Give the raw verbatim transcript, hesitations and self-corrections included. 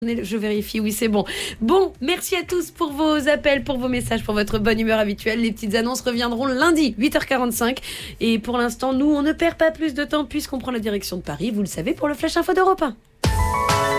Je vérifie, oui, c'est bon. Bon, merci à tous pour vos appels, pour vos messages, pour votre bonne humeur habituelle. Les petites annonces reviendront lundi, huit heures quarante-cinq. Et pour l'instant, nous, on ne perd pas plus de temps puisqu'on prend la direction de Paris, vous le savez, pour le Flash Info d'Europe un.